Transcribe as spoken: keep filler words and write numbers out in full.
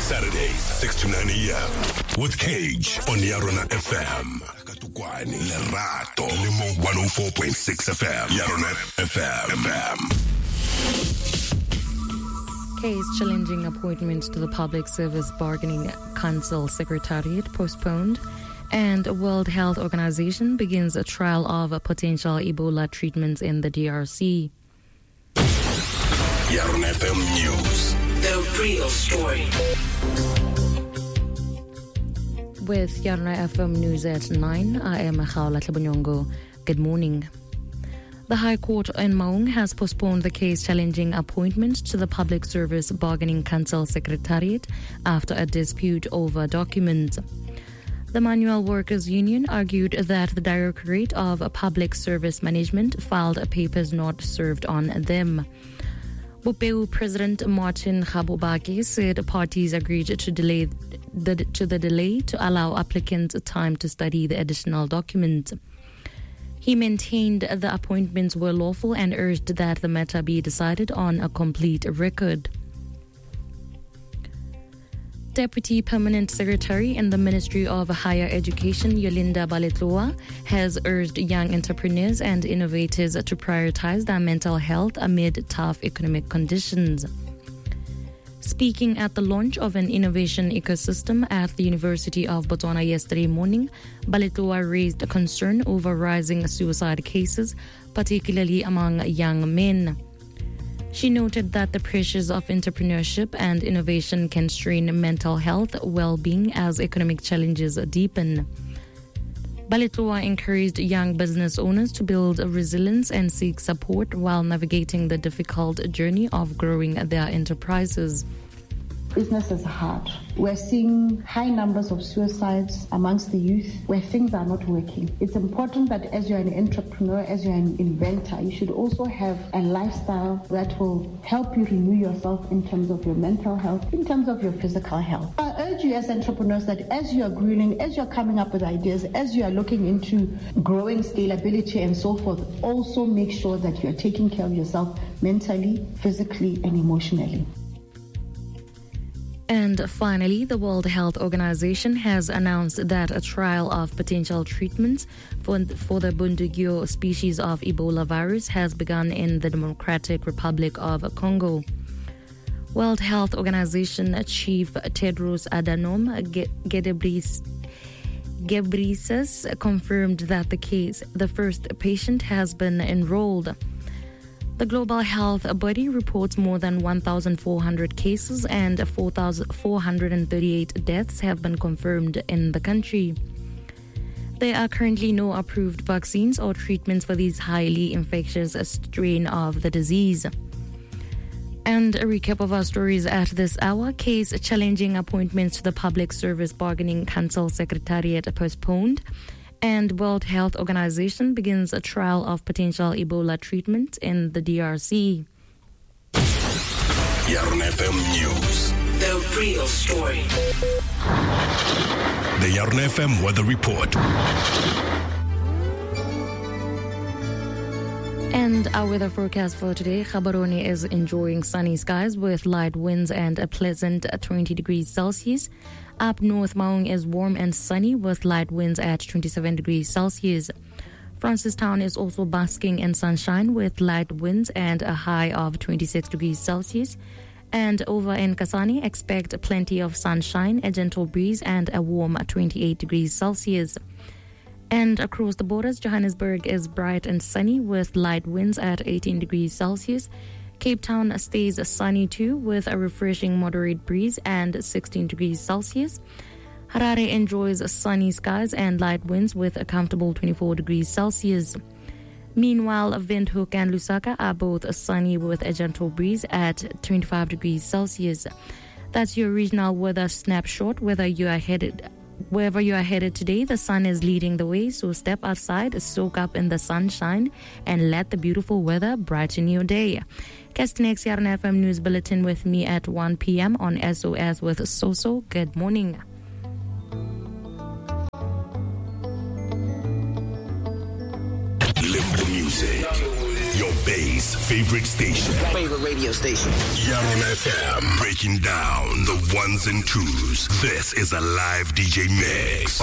Saturdays, six to nine a.m. with Cage on Yarona F M. Lerato, Limo one oh four point six F M. Yarona F M. Case challenging appointments to the Public Service Bargaining Council Secretariat postponed, and World Health Organization begins a trial of potential Ebola treatments in the D R C. Yarona F M News. The real story. With Yarona F M News at nine, I am Khaula Tlabonyongo. Good morning. The High Court in Maung has postponed the case challenging appointment to the Public Service Bargaining Council Secretariat after a dispute over documents. The Manual Workers Union argued that the Directorate of Public Service Management filed papers not served on them. Bopeu President Martin Khabobake said parties agreed to delay the, to the delay to allow applicants time to study the additional documents. He maintained the appointments were lawful and urged that the matter be decided on a complete record. Deputy Permanent Secretary in the Ministry of Higher Education, Yolinda Baletloa, has urged young entrepreneurs and innovators to prioritize their mental health amid tough economic conditions. Speaking at the launch of an innovation ecosystem at the University of Botswana yesterday morning, Baletloa raised a concern over rising suicide cases, particularly among young men. She noted that the pressures of entrepreneurship and innovation can strain mental health well-being as economic challenges deepen. Baletloa encouraged young business owners to build resilience and seek support while navigating the difficult journey of growing their enterprises. Business is hard. We're seeing high numbers of suicides amongst the youth where things are not working. It's important that as you're an entrepreneur, as you're an inventor, you should also have a lifestyle that will help you renew yourself in terms of your mental health, in terms of your physical health. I urge you as entrepreneurs that as you're growing, as you're coming up with ideas, as you are looking into growing scalability and so forth, also make sure that you're taking care of yourself mentally, physically, and emotionally. And finally, the World Health Organization has announced that a trial of potential treatments for, for the Bundibugyo species of Ebola virus has begun in the Democratic Republic of Congo. World Health Organization Chief Tedros Adhanom Ghebreyesus confirmed that the case, the first patient has been enrolled. The Global Health Body reports more than one thousand four hundred cases and four thousand four hundred thirty-eight deaths have been confirmed in the country. There are currently no approved vaccines or treatments for this highly infectious strain of the disease. And a recap of our stories at this hour. Case challenging appointments to the Public Service Bargaining Council Secretariat postponed. And World Health Organization begins a trial of potential Ebola treatment in the D R C. Yarona F M News. The real story. The Yarona F M Weather Report. And our weather forecast for today, Gaborone is enjoying sunny skies with light winds and a pleasant twenty degrees Celsius. Up north, Maung is warm and sunny with light winds at twenty-seven degrees Celsius. Francistown is also basking in sunshine with light winds and a high of twenty-six degrees Celsius. And over in Kasane, expect plenty of sunshine, a gentle breeze, and a warm twenty-eight degrees Celsius. And across the borders, Johannesburg is bright and sunny with light winds at eighteen degrees Celsius. Cape Town stays sunny too with a refreshing moderate breeze and sixteen degrees Celsius. Harare enjoys sunny skies and light winds with a comfortable twenty-four degrees Celsius. Meanwhile, Windhoek and Lusaka are both sunny with a gentle breeze at twenty-five degrees Celsius. That's your regional weather snapshot. Whether you are headed Wherever you are headed today, the sun is leading the way, so step outside, soak up in the sunshine, and let the beautiful weather brighten your day. Catch the next Yarona F M News Bulletin with me at one p.m. on S O S with Soso. Good morning. Live the music. Your bass. K's favorite station. Favorite radio station. Yarona F M. Breaking down the ones and twos. This is a live D J mix.